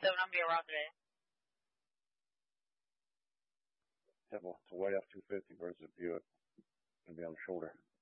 7, I'm going to be around today. It's a white F-250 versus a Buick. Going to be on the shoulder.